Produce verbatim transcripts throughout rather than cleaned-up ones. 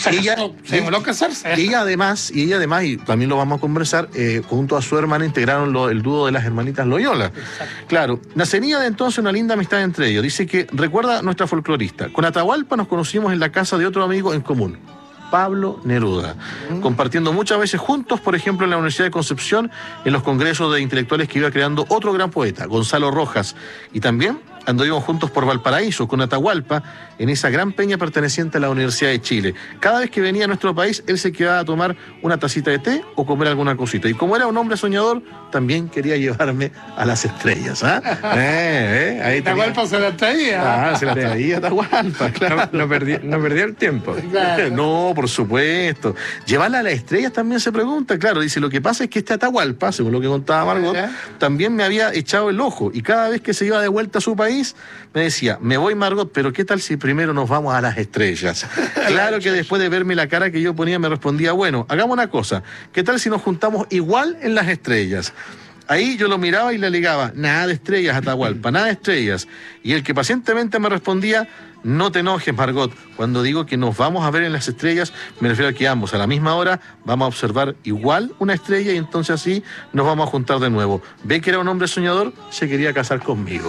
Se, ella, casó, se demoró a casarse. Y ella además, y ella además, y también lo vamos a conversar, eh, junto a su hermana integraron lo, el dúo de las hermanitas Loyola. Exacto. Claro, nacería de entonces una linda amistad entre ellos. Dice que recuerda a nuestra folclorista. Con Atahualpa nos conocimos en la casa de otro amigo en común, Pablo Neruda, mm. compartiendo muchas veces juntos, por ejemplo, en la Universidad de Concepción, en los congresos de intelectuales que iba creando otro gran poeta, Gonzalo Rojas, y también anduvimos juntos por Valparaíso con Atahualpa en esa gran peña perteneciente a la Universidad de Chile. Cada vez que venía a nuestro país, él se quedaba a tomar una tacita de té o comer alguna cosita. Y como era un hombre soñador, también quería llevarme a las estrellas. ¿Ah? eh, eh, ahí Atahualpa se las traía. Ah, se las traía Atahualpa, claro. No, no, perdí, no perdió el tiempo. Claro. No, por supuesto. Llevarla a las estrellas también se pregunta. Claro, dice, lo que pasa es que este Atahualpa, según lo que contaba Margot, ¿eh? también me había echado el ojo. Y cada vez que se iba de vuelta a su país, me decía, me voy Margot, pero ¿qué tal si primero nos vamos a las estrellas? Claro que después de verme la cara que yo ponía me respondía, bueno, hagamos una cosa, ¿qué tal si nos juntamos igual en las estrellas? Ahí yo lo miraba y le alegaba, nada de estrellas, Atahualpa, nada de estrellas. Y el que pacientemente me respondía, no te enojes, Margot, cuando digo que nos vamos a ver en las estrellas, me refiero a que ambos a la misma hora vamos a observar igual una estrella y entonces así nos vamos a juntar de nuevo. Ve que era un hombre soñador, se quería casar conmigo.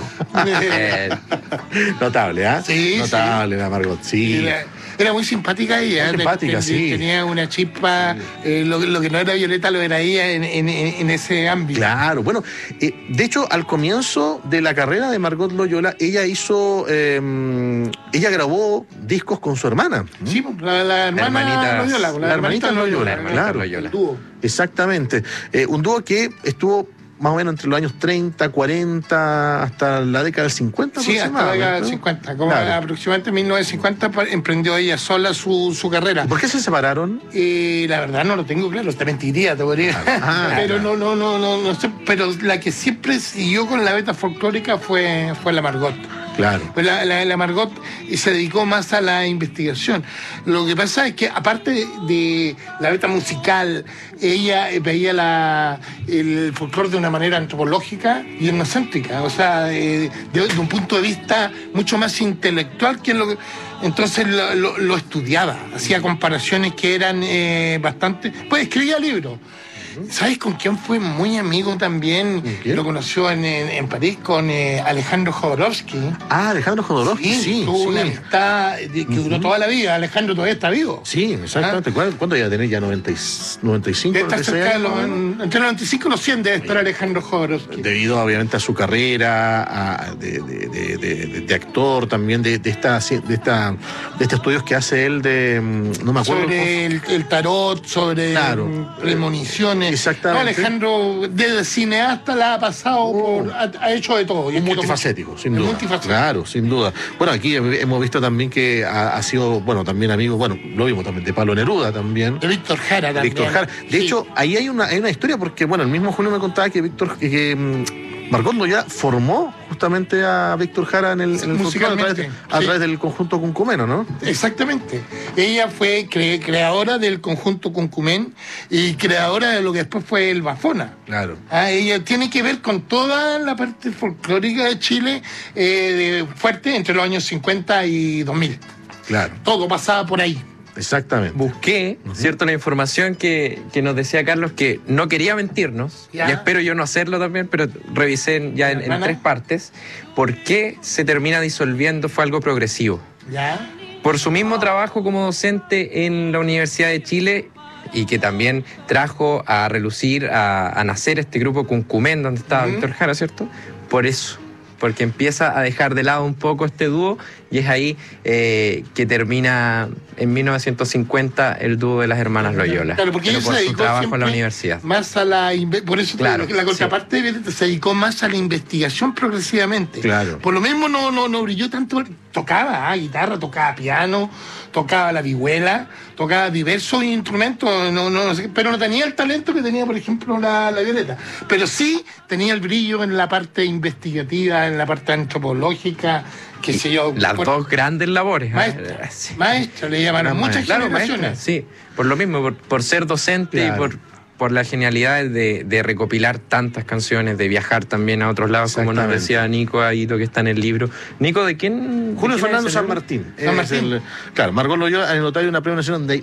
Notable, ¿ah? ¿eh? Sí, Notable, sí. la Margot, sí. Era, era muy simpática ella. Muy simpática, Ten, sí. Tenía una chispa, sí. eh, lo, lo que no era Violeta lo era ella en, en, en ese ámbito. Claro, bueno, eh, de hecho, al comienzo de la carrera de Margot Loyola, ella hizo, eh, ella grabó discos con su hermana. Sí, la, la hermana Hermanitas, Loyola. La, la hermanita Loyola, Loyola, claro. Loyola. Dúo. Exactamente. Eh, un dúo que estuvo más o menos entre los años treinta, cuarenta, hasta la década del cincuenta. Sí, hasta la década del cincuenta. Como claro. aproximadamente en mil novecientos cincuenta emprendió ella sola su, su carrera. ¿Por qué se separaron? Eh, la verdad no lo tengo claro, te mentiría, te podría. Ah, pero claro. no, no, no, no, no sé. Pero la que siempre siguió con la beta folclórica fue, fue la Margot. Claro. Pues la, la, la Margot se dedicó más a la investigación. Lo que pasa es que, aparte de la beta musical, ella veía la, el folclore de una manera antropológica y etnocéntrica, o sea, eh, de, de un punto de vista mucho más intelectual que lo que. Entonces lo, lo, lo estudiaba, hacía comparaciones que eran eh, bastante. Pues escribía libros. ¿Sabes con quién fue muy amigo también? Lo conoció en, en, en París con eh, Alejandro Jodorowsky. Ah, Alejandro Jodorowsky, sí. sí tuvo sí. una amistad que uh-huh. duró toda la vida. Alejandro todavía está vivo. Sí, exactamente. ¿Ah? ¿Cuánto ya tenés? ¿Ya noventa y cinco? Debe estar cerca de los, entre los noventa y cinco y los cien debe estar Alejandro Jodorowsky. Debido, obviamente, a su carrera a, de, de, de, de, de actor, también de, de, esta, de, esta, de estos estudios que hace él de... No me acuerdo. Sobre el, el tarot, sobre claro. premoniciones. Exactamente. No, Alejandro, desde cineasta la ha pasado oh. por, ha, ha hecho de todo. Y es multifacético, sin duda. Multifacético. Claro, sin duda. Bueno, aquí hemos visto también que ha, ha sido, bueno, también amigo, bueno, lo vimos también de Pablo Neruda también. De Víctor Jara de también. Víctor Jara. De sí. hecho, ahí hay una, hay una historia porque, bueno, el mismo Julio me contaba que Víctor, que, que Margot Loyola formó justamente a Víctor Jara en el, en el folclore a, través, a sí. través del conjunto Cuncumeno, ¿no? Exactamente. Ella fue cre creadora del conjunto Cuncumén y creadora de lo que después fue el Bafona. Claro. Ah, ella tiene que ver con toda la parte folclórica de Chile eh, de, fuerte entre los años cincuenta y dos mil. Claro. Todo pasaba por ahí. Exactamente. Busqué, uh-huh. ¿cierto?, la información que, que nos decía Carlos, que no quería mentirnos, ¿ya? Y espero yo no hacerlo también, pero revisé ya en, en tres partes, por qué se termina disolviendo fue algo progresivo. ¿Ya? Por su mismo trabajo como docente en la Universidad de Chile, y que también trajo a relucir, a, a nacer este grupo Cuncumén, donde estaba uh-huh. Víctor Jara, ¿cierto? Por eso. Porque empieza a dejar de lado un poco este dúo y es ahí eh, que termina en mil novecientos cincuenta el dúo de las hermanas Loyola. Claro, porque pero ella por se su dedicó trabajo en la universidad. Más a la por eso claro, la contraparte sí. se dedicó más a la investigación progresivamente. Claro. Por lo mismo no, no, no brilló tanto, tocaba ah, guitarra, tocaba piano, tocaba la vihuela, tocaba diversos instrumentos, no, no, no sé, pero no tenía el talento que tenía, por ejemplo, la, la Violeta. Pero sí tenía el brillo en la parte investigativa, en la parte antropológica, qué sé yo. Las por, dos grandes labores. Maestra, sí. maestra le llamaron muchas claro, generaciones. Maestra, sí, por lo mismo, por, por ser docente claro. y por, por la genialidad de, de recopilar tantas canciones, de viajar también a otros lados, como nos decía Nico Aito, que está en el libro. Nico, ¿de quién? Julio ¿de quién Fernando es San Martín. San Martín. El, claro, Margot Loyola, en el notario de una premio nacional de